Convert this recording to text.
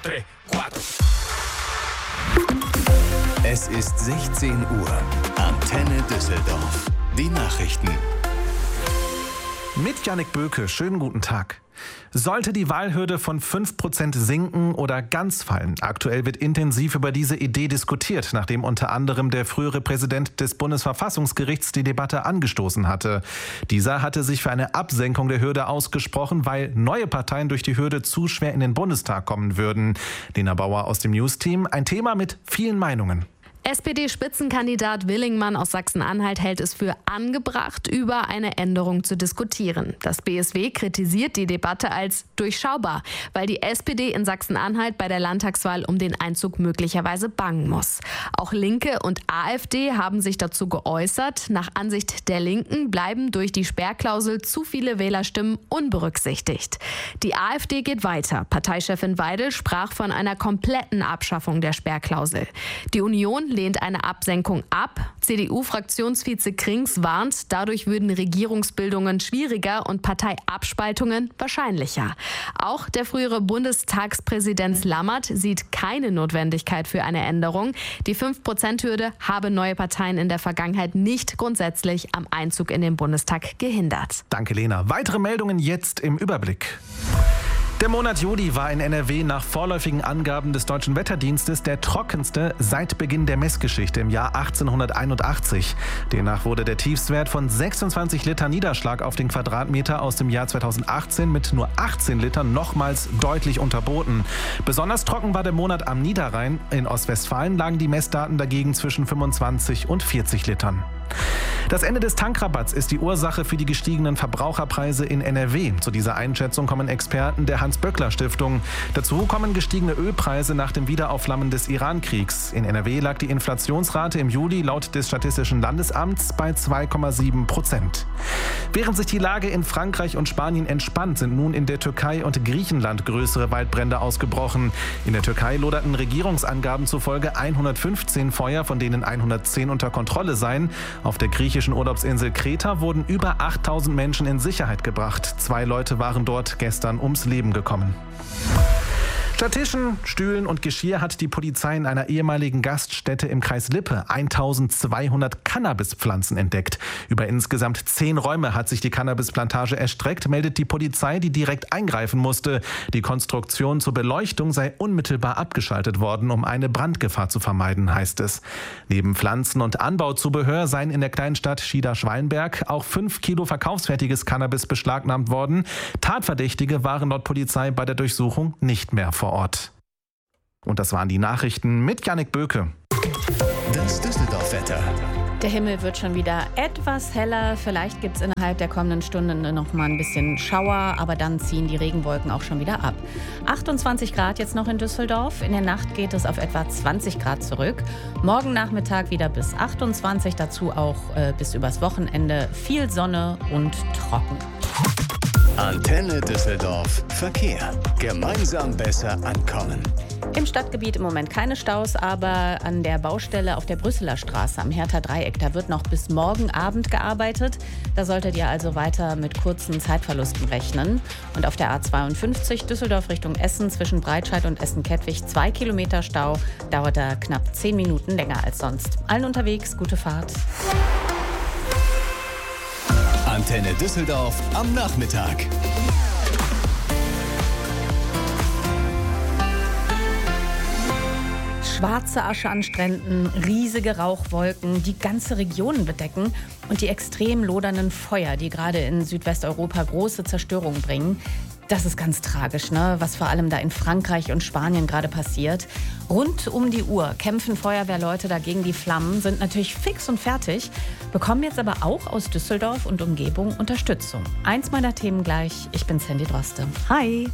3, 4. Es ist 16 Uhr. Antenne Düsseldorf. Die Nachrichten. Mit Jannik Böke, schönen guten Tag. Sollte die Wahlhürde von 5% sinken oder ganz fallen? Aktuell wird intensiv über diese Idee diskutiert, nachdem unter anderem der frühere Präsident des Bundesverfassungsgerichts die Debatte angestoßen hatte. Dieser hatte sich für eine Absenkung der Hürde ausgesprochen, weil neue Parteien durch die Hürde zu schwer in den Bundestag kommen würden. Lena Bauer aus dem News-Team, ein Thema mit vielen Meinungen. SPD-Spitzenkandidat Willingmann aus Sachsen-Anhalt hält es für angebracht, über eine Änderung zu diskutieren. Das BSW kritisiert die Debatte als durchschaubar, weil die SPD in Sachsen-Anhalt bei der Landtagswahl um den Einzug möglicherweise bangen muss. Auch Linke und AfD haben sich dazu geäußert. Nach Ansicht der Linken bleiben durch die Sperrklausel zu viele Wählerstimmen unberücksichtigt. Die AfD geht weiter. Parteichefin Weidel sprach von einer kompletten Abschaffung der Sperrklausel. Die Union lehnt eine Absenkung ab. CDU-Fraktionsvize Krings warnt, dadurch würden Regierungsbildungen schwieriger und Parteiabspaltungen wahrscheinlicher. Auch der frühere Bundestagspräsident Lammert sieht keine Notwendigkeit für eine Änderung. Die 5%-Hürde habe neue Parteien in der Vergangenheit nicht grundsätzlich am Einzug in den Bundestag gehindert. Danke, Lena. Weitere Meldungen jetzt im Überblick. Der Monat Juli war in NRW nach vorläufigen Angaben des Deutschen Wetterdienstes der trockenste seit Beginn der Messgeschichte im Jahr 1881. Demnach wurde der Tiefstwert von 26 Liter Niederschlag auf den Quadratmeter aus dem Jahr 2018 mit nur 18 Litern nochmals deutlich unterboten. Besonders trocken war der Monat am Niederrhein. In Ostwestfalen lagen die Messdaten dagegen zwischen 25 und 40 Litern. Das Ende des Tankrabatts ist die Ursache für die gestiegenen Verbraucherpreise in NRW. Zu dieser Einschätzung kommen Experten der Hans-Böckler-Stiftung. Dazu kommen gestiegene Ölpreise nach dem Wiederaufflammen des Iran-Kriegs. In NRW lag die Inflationsrate im Juli laut des Statistischen Landesamts bei 2,7%. Während sich die Lage in Frankreich und Spanien entspannt, sind nun in der Türkei und Griechenland größere Waldbrände ausgebrochen. In der Türkei loderten Regierungsangaben zufolge 115 Feuer, von denen 110 unter Kontrolle seien. Auf der griechischen Urlaubsinsel Kreta wurden über 8000 Menschen in Sicherheit gebracht. 2 Leute waren dort gestern ums Leben gekommen. Statt Tischen, Stühlen und Geschirr hat die Polizei in einer ehemaligen Gaststätte im Kreis Lippe 1200 Cannabispflanzen entdeckt. Über insgesamt 10 Räume hat sich die Cannabisplantage erstreckt, meldet die Polizei, die direkt eingreifen musste. Die Konstruktion zur Beleuchtung sei unmittelbar abgeschaltet worden, um eine Brandgefahr zu vermeiden, heißt es. Neben Pflanzen und Anbauzubehör seien in der Kleinstadt Schieder-Schwalmberg auch 5 Kilo verkaufsfertiges Cannabis beschlagnahmt worden. Tatverdächtige waren laut Polizei bei der Durchsuchung nicht mehr vor Ort. Und das waren die Nachrichten mit Jannik Böke. Das Düsseldorf-Wetter. Der Himmel wird schon wieder etwas heller. Vielleicht gibt es innerhalb der kommenden Stunden noch mal ein bisschen Schauer, aber dann ziehen die Regenwolken auch schon wieder ab. 28 Grad jetzt noch in Düsseldorf. In der Nacht geht es auf etwa 20 Grad zurück. Morgen Nachmittag wieder bis 28, dazu auch bis übers Wochenende viel Sonne und trocken. Antenne Düsseldorf. Verkehr. Gemeinsam besser ankommen. Im Stadtgebiet im Moment keine Staus, aber an der Baustelle auf der Brüsseler Straße am Hertha Dreieck, da wird noch bis morgen Abend gearbeitet. Da solltet ihr also weiter mit kurzen Zeitverlusten rechnen. Und auf der A52 Düsseldorf Richtung Essen zwischen Breitscheid und Essen-Kettwig 2 Kilometer Stau, dauert da knapp 10 Minuten länger als sonst. Allen unterwegs, gute Fahrt. Antenne Düsseldorf am Nachmittag. Schwarze Asche an Stränden, riesige Rauchwolken, die ganze Regionen bedecken und die extrem lodernden Feuer, die gerade in Südwesteuropa große Zerstörung bringen. Das ist ganz tragisch, ne? Was vor allem da in Frankreich und Spanien gerade passiert. Rund um die Uhr kämpfen Feuerwehrleute dagegen die Flammen, sind natürlich fix und fertig, bekommen jetzt aber auch aus Düsseldorf und Umgebung Unterstützung. Eins meiner Themen gleich, ich bin Sandy Droste. Hi!